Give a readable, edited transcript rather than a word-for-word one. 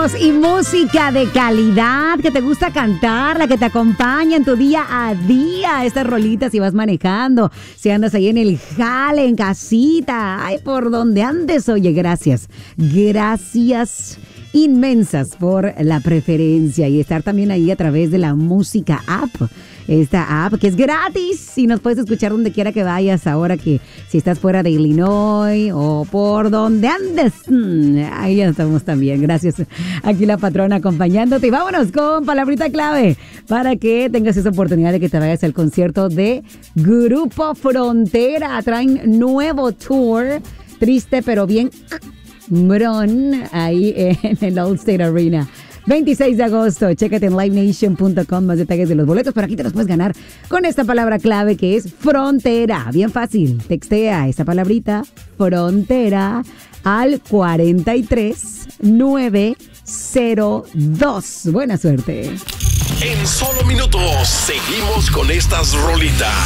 Ritmos y música de calidad que te gusta cantar, la que te acompaña en tu día a día. Estas rolitas si vas manejando, si andas ahí en el jale, en casita, ay, por donde andes. Oye, gracias. Gracias inmensas por la preferencia y estar también ahí a través de la música app. Esta app que es gratis y nos puedes escuchar donde quiera que vayas, ahora que si estás fuera de Illinois o por donde andes, ahí ya estamos también. Gracias. Aquí la patrona acompañándote y vámonos con palabrita clave para que tengas esa oportunidad de que te vayas al concierto de Grupo Frontera. Traen nuevo tour, triste pero bien bron, ahí en el Allstate Arena. 26 de agosto, chécate en livenation.com más detalles de los boletos, pero aquí te los puedes ganar con esta palabra clave que es frontera. Bien fácil, textea esa palabrita, frontera, al 43902. Buena suerte. En solo minutos, seguimos con estas rolitas.